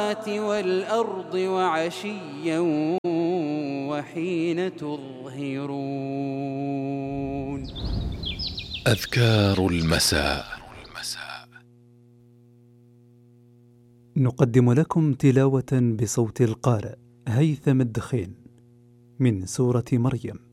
والأرض وعشيا وحين تظهرون. أذكار المساء. نقدم لكم تلاوة بصوت القارئ هيثم الدخين من سورة مريم.